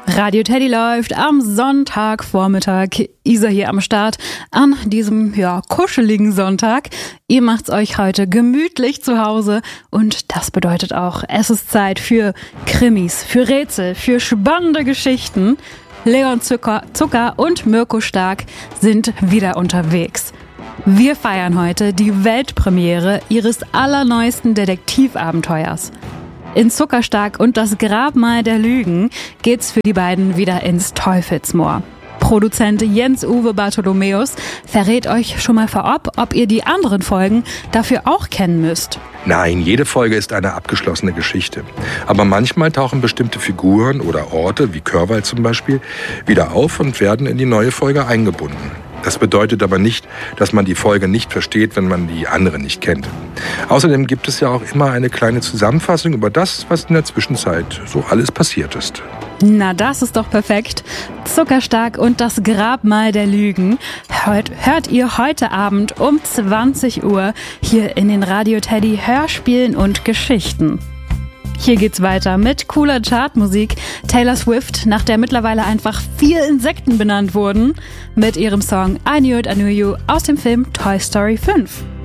Radio Teddy läuft am Sonntagvormittag. Isa hier am Start an diesem, kuscheligen Sonntag. Ihr macht's euch heute gemütlich zu Hause und das bedeutet auch, es ist Zeit für Krimis, für Rätsel, für spannende Geschichten. Leon Zucker und Mirko Stark sind wieder unterwegs. Wir feiern heute die Weltpremiere ihres allerneuesten Detektivabenteuers. In Zuckerstark und das Grabmal der Lügen geht's für die beiden wieder ins Teufelsmoor. Produzent Jens-Uwe Bartholomäus verrät euch schon mal vorab, ob ihr die anderen Folgen dafür auch kennen müsst. Nein, jede Folge ist eine abgeschlossene Geschichte. Aber manchmal tauchen bestimmte Figuren oder Orte, wie Körwald zum Beispiel, wieder auf und werden in die neue Folge eingebunden. Das bedeutet aber nicht, dass man die Folge nicht versteht, wenn man die andere nicht kennt. Außerdem gibt es ja auch immer eine kleine Zusammenfassung über das, was in der Zwischenzeit so alles passiert ist. Na, das ist doch perfekt. Zuckerstark und das Grabmal der Lügen hört ihr heute Abend um 20 Uhr hier in den Radio Teddy Hörspielen und Geschichten. Hier geht's weiter mit cooler Chartmusik. Taylor Swift, nach der mittlerweile einfach 4 Insekten benannt wurden, mit ihrem Song I Knew It, I Knew You aus dem Film Toy Story 5.